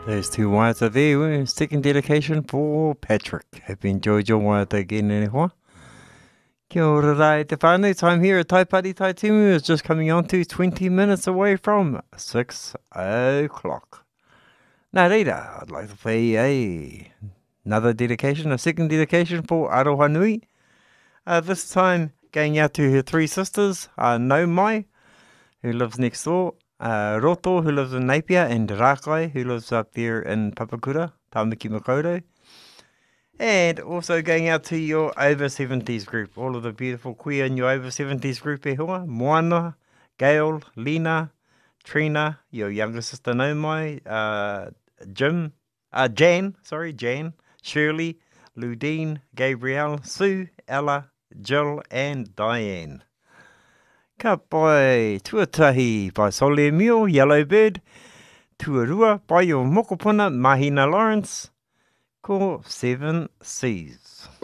Those two waiata there were second dedication for Patrick. Hope you enjoyed your waiata again, anyway. Kia ora rai te whānau. Time here at Taipari Taitumu is just coming on to 20 minutes away from 6 o'clock. Nā reira, I'd like to play another dedication, a second dedication for Aroha Nui. This time going out to her three sisters, Nau Mai, who lives next door, Roto, who lives in Napier, and Rakai, who lives up there in Papakura, Tāmiki Makaurau. And also going out to your over 70s group, all of the beautiful queer in your over 70s group e hoa, Moana, Gail, Lena, Trina, your younger sister Naumai, Jan, Shirley, Ludine, Gabrielle, Sue, Ella, Jill, and Diane. Ka pai tuatahi by Sole Mule, Yellowbird, Tuarua by your Mokopuna, Mahina Lawrence, ko 7 Seas.